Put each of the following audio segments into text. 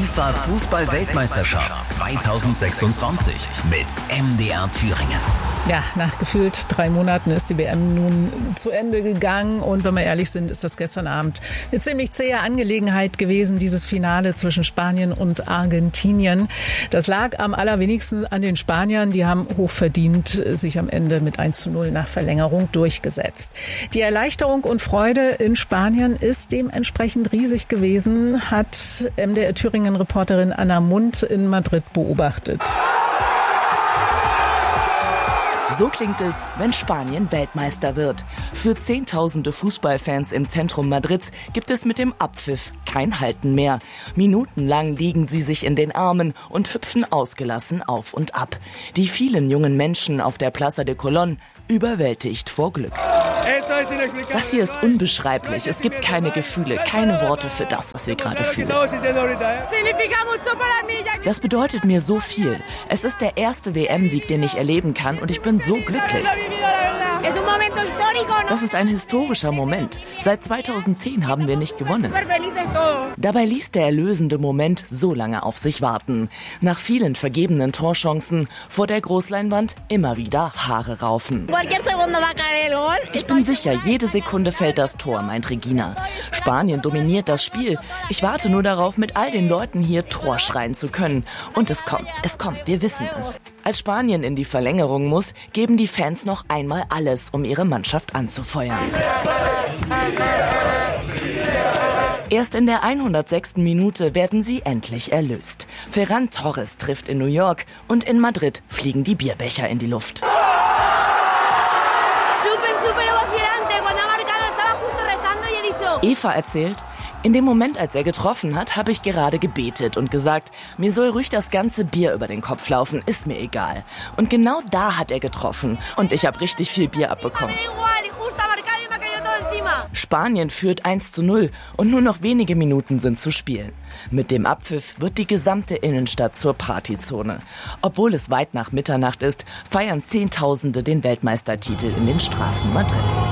FIFA-Fußball-Weltmeisterschaft 2026 mit MDR Thüringen. Ja, nach gefühlt 3 Monaten ist die WM nun zu Ende gegangen. Und wenn wir ehrlich sind, ist das gestern Abend eine ziemlich zähe Angelegenheit gewesen, dieses Finale zwischen Spanien und Argentinien. Das lag am allerwenigsten an den Spaniern. Die haben hochverdient sich am Ende mit 1:0 nach Verlängerung durchgesetzt. Die Erleichterung und Freude in Spanien ist dementsprechend riesig gewesen, hat MDR Thüringen-Reporterin Anna Mundt in Madrid beobachtet. So klingt es, wenn Spanien Weltmeister wird. Für Zehntausende Fußballfans im Zentrum Madrids gibt es mit dem Abpfiff kein Halten mehr. Minutenlang liegen sie sich in den Armen und hüpfen ausgelassen auf und ab. Die vielen jungen Menschen auf der Plaza de Colón überwältigt vor Glück. Das hier ist unbeschreiblich. Es gibt keine Gefühle, keine Worte für das, was wir gerade fühlen. Das bedeutet mir so viel. Es ist der erste WM-Sieg, den ich erleben kann, und ich bin so glücklich. Das ist ein historischer Moment. Seit 2010 haben wir nicht gewonnen. Dabei ließ der erlösende Moment so lange auf sich warten. Nach vielen vergebenen Torchancen vor der Großleinwand immer wieder Haare raufen. Ich bin sicher, jede Sekunde fällt das Tor, meint Regina. Spanien dominiert das Spiel. Ich warte nur darauf, mit all den Leuten hier Tor schreien zu können. Und es kommt, wir wissen es. Als Spanien in die Verlängerung muss, geben die Fans noch einmal alles, um ihre Mannschaft anzufeuern. Erst in der 106. Minute werden sie endlich erlöst. Ferran Torres trifft in New York und in Madrid fliegen die Bierbecher in die Luft. Eva erzählt, in dem Moment, als er getroffen hat, habe ich gerade gebetet und gesagt, mir soll ruhig das ganze Bier über den Kopf laufen, ist mir egal. Und genau da hat er getroffen und ich habe richtig viel Bier abbekommen. Spanien führt 1:0 und nur noch wenige Minuten sind zu spielen. Mit dem Abpfiff wird die gesamte Innenstadt zur Partyzone. Obwohl es weit nach Mitternacht ist, feiern Zehntausende den Weltmeistertitel in den Straßen Madrids.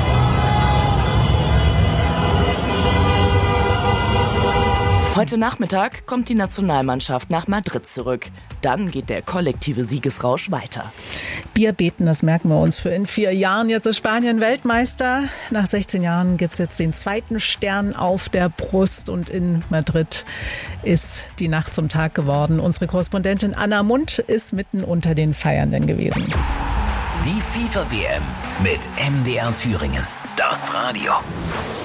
Heute Nachmittag kommt die Nationalmannschaft nach Madrid zurück. Dann geht der kollektive Siegesrausch weiter. Bier beten, das merken wir uns für in 4 Jahren. Jetzt ist Spanien Weltmeister. Nach 16 Jahren gibt es jetzt den 2. Stern auf der Brust. Und in Madrid ist die Nacht zum Tag geworden. Unsere Korrespondentin Anna Mundt ist mitten unter den Feiernden gewesen. Die FIFA-WM mit MDR Thüringen. Das Radio.